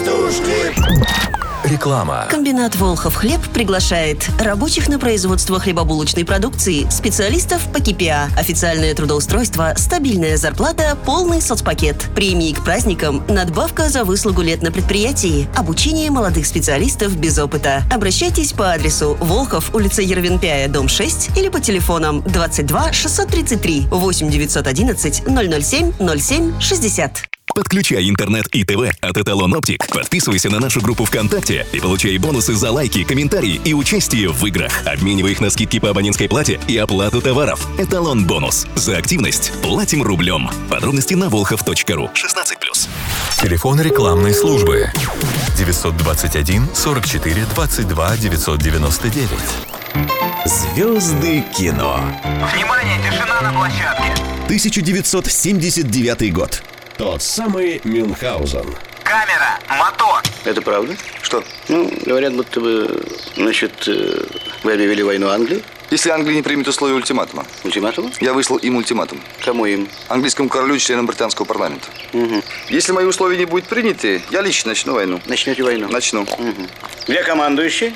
частушки. Реклама. Комбинат «Волхов хлеб» приглашает рабочих на производство хлебобулочной продукции, специалистов по КПА, официальное трудоустройство, стабильная зарплата, полный соцпакет. Премии к праздникам, надбавка за выслугу лет на предприятии, обучение молодых специалистов без опыта. Обращайтесь по адресу Волхов, улица Ервенпяя, дом 6 или по телефонам 22 633 8 911 007 07 60. Подключай интернет и ТВ от Эталон Оптик. Подписывайся на нашу группу ВКонтакте и получай бонусы за лайки, комментарии и участие в играх. Обменивай их на скидки по абонентской плате и оплату товаров. Эталон бонус. За активность платим рублем. Подробности на volkhov.ru. 16+. Телефон рекламной службы 921 44 22 999. Звезды кино. Внимание, тишина на площадке. 1979 год. Тот самый Мюнхгаузен. Камера, мотор. Это правда? Что? Говорят, будто бы, вы объявили войну Англии. Если Англия не примет условия ультиматума. Ультиматума? Я выслал им ультиматум. Кому им? Английскому королю и членам британского парламента. Угу. Если мои условия не будут приняты, я лично начну войну. Начнете войну? Начну. Угу. Где командующий?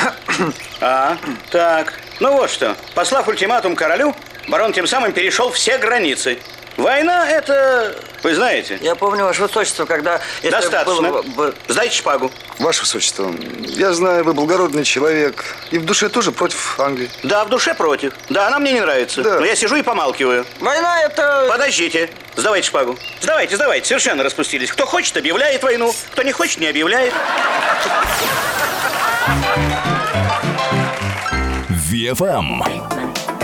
Так. Ну вот что. Послав ультиматум королю, барон тем самым перешел все границы. Война – это... Вы знаете? Я помню, Ваше Высочество, когда... Достаточно. Сдайте шпагу. Ваше Высочество, я знаю, вы благородный человек. И в душе тоже против Англии. Да, в душе против. Да, она мне не нравится. Да. Но я сижу и помалкиваю. Война – это... Подождите. Сдавайте шпагу. Сдавайте. Совершенно распустились. Кто хочет, объявляет войну. Кто не хочет, не объявляет. VFM.